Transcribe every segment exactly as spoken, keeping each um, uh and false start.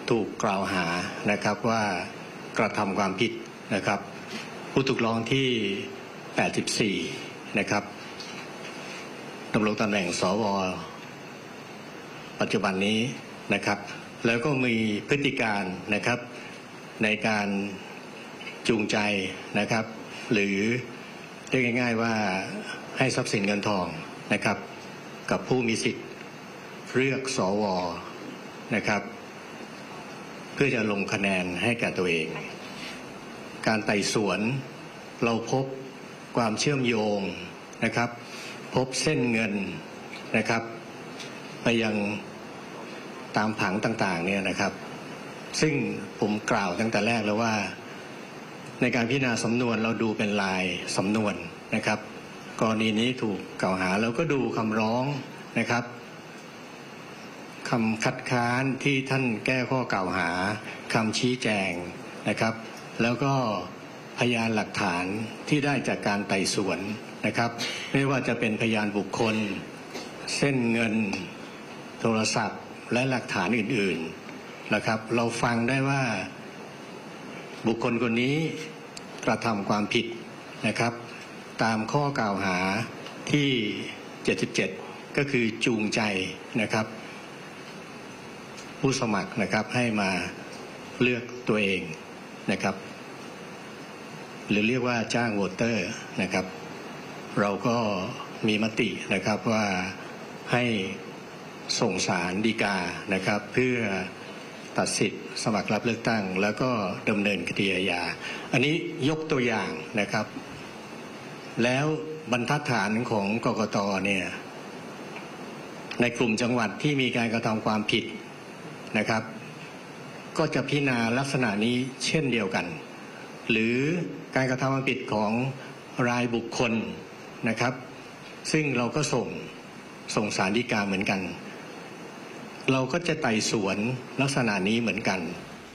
ถูกกล่าวหานะครับว่ากระทำความผิดนะครับผู้ถูกร้องที่แปดสิบสี่นะครับดำรงตำแหน่งสวปัจจุบันนี้นะครับแล้วก็มีพฤติการนะครับในการจูงใจนะครับหรือเรียกง่ายๆว่าให้ทรัพย์สินเงินทองนะครับกับผู้มีสิทธิ์เลือกสวนะครับเพื่อจะลงคะแนนให้แก่ตัวเองการไต่สวนเราพบความเชื่อมโยงนะครับพบเส้นเงินนะครับไปยังตามผังต่างๆเนี่ยนะครับซึ่งผมกล่าวตั้งแต่แรกแล้วว่าในการพิจารณาสำนวนเราดูเป็นลายสำนวนนะครับกรณีนี้ถูกกล่าวหาเราก็ดูคำร้องนะครับคำคัดค้านที่ท่านแก้ข้อกล่าวหาคำชี้แจงนะครับแล้วก็พยานหลักฐานที่ได้จากการไต่สวนนะครับไม่ว่าจะเป็นพยานบุคคลเส้นเงินโทรศัพท์และหลักฐานอื่นๆนะครับเราฟังได้ว่าบุคคลคนนี้กระทำความผิดนะครับตามข้อกล่าวหาที่เจ็ดสิบเจ็ดก็คือจูงใจนะครับผู้สมัครนะครับให้มาเลือกตัวเองนะครับหรือเรียกว่าจ้างโหวตเตอร์นะครับเราก็มีมตินะครับว่าให้ส่งศาลฎีกานะครับเพื่อตัดสิทธิ์สมัครรับเลือกตั้งแล้วก็ดำเนินคดีอาญาอันนี้ยกตัวอย่างนะครับแล้วบรรทัดฐานของกกต.เนี่ยในกลุ่มจังหวัดที่มีการกระทำความผิดนะครับก็จะพิจารณาลักษณะนี้เช่นเดียวกันหรือการกระทำความผิดของรายบุคคลนะครับซึ่งเราก็ส่งส่งศาลฎีกาเหมือนกันเราก็จะไต่สวนลักษณะนี้เหมือนกัน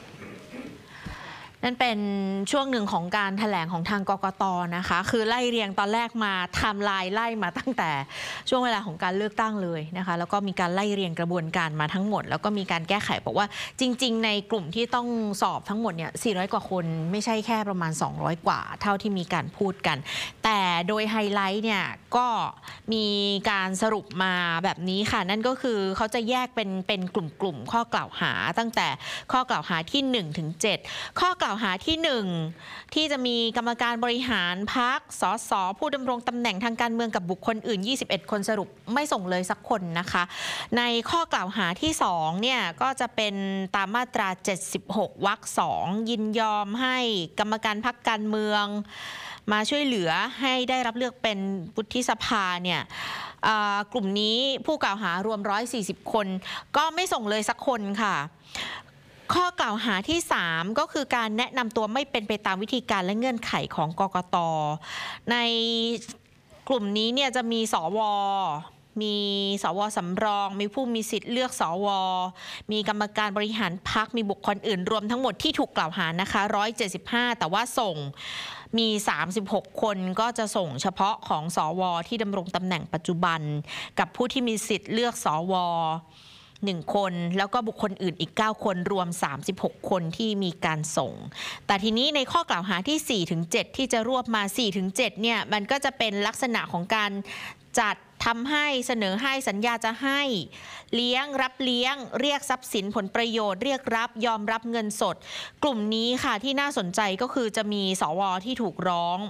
นั่นเป็นช่วงหนึ่งของการแถลงของทางกกต.นะคะคือไล่เรียงตอนแรกมาไทม์ไลน์ไล่มาตั้งแต่ช่วงเวลาของการเลือกตั้งเลยนะคะแล้วก็มีการไล่เรียงกระบวนการมาทั้งหมดแล้วก็มีการแก้ไขบอกว่าจริงๆในกลุ่มที่ต้องสอบทั้งหมดเนี่ยสี่ร้อยกว่าคนไม่ใช่แค่ประมาณสองร้อยกว่าเท่าที่มีการพูดกันแต่โดยไฮไลท์เนี่ยก็มีการสรุปมาแบบนี้ค่ะนั่นก็คือเขาจะแยกเป็นเป็นกลุ่มๆข้อกล่าวหาตั้งแต่ข้อกล่าวหาที่หนึ่งถึงเจ็ดข้อกล่าวหาที่หนึ่งที่จะมีกรรมการบริหารพรรคสสผู้ดำรงตำแหน่งทางการเมืองกับบุคคลอื่นยี่สิบเอ็ดคนสรุปไม่ส่งเลยสักคนนะคะในข้อกล่าวหาที่สองเนี่ยก็จะเป็นตามมาตราเจ็ดสิบหกวรรคสองยินยอมให้กรรมการพรรคการเมืองมาช่วยเหลือให้ได้รับเลือกเป็นวุฒิสภาเนี่ยกลุ่มนี้ผู้กล่าวหารวมหนึ่งร้อยสี่สิบคนก็ไม่ส่งเลยสักคนค่ะข้อกล่าวหาที่สามก็คือการแนะนำตัวไม่เป็นไปตามวิธีการและเงื่อนไขของกกต.ในกลุ่มนี้เนี่ยจะมีสวมีสวสำรองมีผู้มีสิทธิ์เลือกสวมีกรรมการบริหารพรรคมีบุคคลอื่นรวมทั้งหมดที่ถูกกล่าวหานะคะหนึ่งร้อยเจ็ดสิบห้าแต่ว่าส่งมีสามสิบหกคนก็จะส่งเฉพาะของสวที่ดำรงตำแหน่งปัจจุบันกับผู้ที่มีสิทธิ์เลือกสวหนึ่งคนแล้วก็บุคคลอื่นอีกเก้าคนรวมสามสิบหกคนที่มีการส่งแต่ทีนี้ในข้อกล่าวหาที่ สี่ถึงเจ็ด ที่จะรวบมา สี่ถึงเจ็ด เนี่ยมันก็จะเป็นลักษณะของการจัดทำให้เสนอให้สัญญาจะให้เลี้ยงรับเลี้ยงเรียกทรัพย์สินผลประโยชน์เรียกรับยอมรับเงินสดกลุ่มนี้ค่ะที่น่าสนใจก็คือจะมีสวที่ถูกร้อง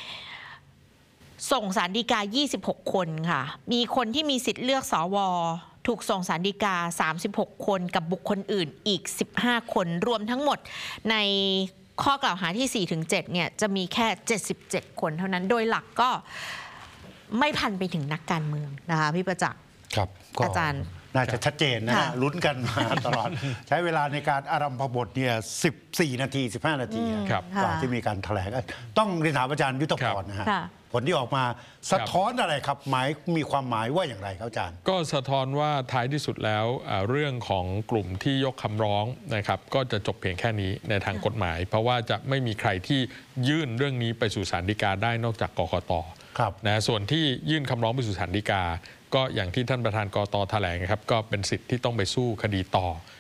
ส่งศาลฎีกายี่สิบหกคนค่ะมีคนที่มีสิทธิ์เลือกสวถูกส่งศาลฎีกาสามสิบหกคนกับบุคคลอื่นอีกสิบห้าคนรวมทั้งหมดในข้อกล่าวหาที่ สี่ถึงเจ็ด เนี่ยจะมีแค่เจ็ดสิบเจ็ดคนเท่านั้นโดยหลักก็ไม่พันไปถึงนักการเมืองนะคะพี่ประจักษ์ครับอาจารย์น่าจะชัดเจนนะฮะลุ้นกันมาตลอด ใช้เวลาในการอารัมภบทเนี่ยสิบสี่นาทีสิบห้านาทีกว่าที่มีการแถลงต้องเรียนถามอาจารย์ยุทธพรนะฮะผลที่ออกมาสะท้อนอะไรครับหมายมีความหมายว่าอย่างไรครับอาจารย์ก็สะท้อนว่าท้ายที่สุดแล้วเรื่องของกลุ่มที่ยกคำร้องนะครับก็จะจบเพียงแค่นี้ในทางกฎหมายเพราะว่าจะไม่มีใครที่ยื่นเรื่องนี้ไปสู่ศาลฎีกาได้นอกจากกกต.นะส่วนที่ยื่นคำร้องไปสู่ศาลฎีกาก็อย่างที่ท่านประธานกกต.แถลงครับก็เป็นสิทธิ์ที่ต้องไปสู้คดีต่อ